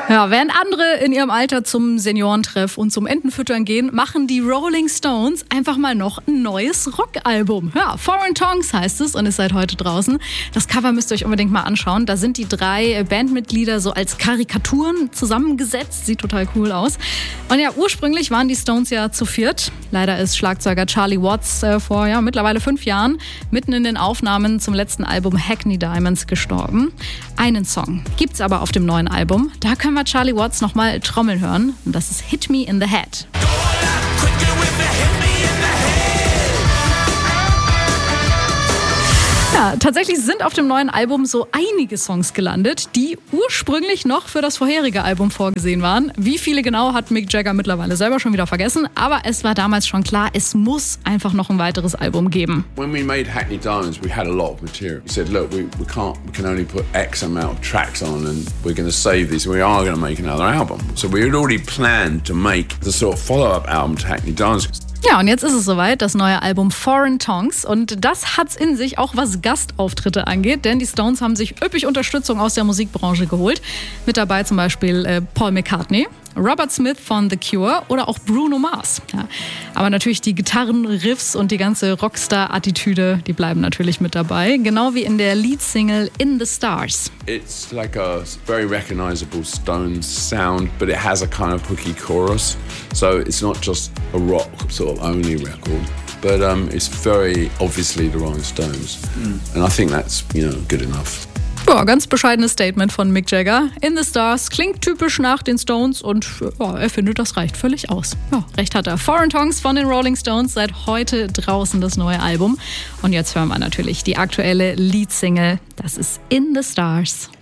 Ja, während andere in ihrem Alter zum Seniorentreff und zum Entenfüttern gehen, machen die Rolling Stones einfach mal noch ein neues Rockalbum. Ja, Foreign Tongues heißt es und ist seit heute draußen. Das Cover müsst ihr euch unbedingt mal anschauen. Da sind die 3 Bandmitglieder so als Karikaturen zusammengesetzt. Sieht total cool aus. Und ja, ursprünglich waren die Stones ja zu 4. Leider ist Schlagzeuger Charlie Watts vor mittlerweile 5 Jahren mitten in den Aufnahmen zum letzten Album Hackney Diamonds gestorben. Einen Song gibt's aber auf dem neuen Album. Da können wir Charlie Watts nochmal trommeln hören. Und das ist Hit Me in the Head. Ja, tatsächlich sind auf dem neuen Album so einige Songs gelandet, die ursprünglich noch für das vorherige Album vorgesehen waren. Wie viele genau, hat Mick Jagger mittlerweile selber schon wieder vergessen. Aber es war damals schon klar, es muss einfach noch ein weiteres Album geben. When we made Hackney Diamonds, we had a lot of material. We said, look, we can only put X amount of tracks on and we're going to save these. We are going to make another album. So we had already planned to make the sort of follow-up album to Hackney Diamonds. Ja, und jetzt ist es soweit, das neue Album Foreign Tongues. Und das hat's in sich, auch was Gastauftritte angeht. Denn die Stones haben sich üppig Unterstützung aus der Musikbranche geholt. Mit dabei zum Beispiel Paul McCartney, Robert Smith von The Cure oder auch Bruno Mars. Ja, aber natürlich die Gitarrenriffs und die ganze Rockstar-Attitüde, die bleiben natürlich mit dabei. Genau wie in der Leadsingle In the Stars. It's like a very recognizable Stones sound, but it has a kind of hooky chorus. So it's not just a rock sort of only record, but it's very obviously the Rolling Stones. And I think that's, good enough. Ja, ganz bescheidenes Statement von Mick Jagger. In the Stars klingt typisch nach den Stones und er findet, das reicht völlig aus. Ja, recht hat er. Foreign Tongues von den Rolling Stones, seit heute draußen das neue Album. Und jetzt hören wir natürlich die aktuelle Leadsingle. Das ist In the Stars.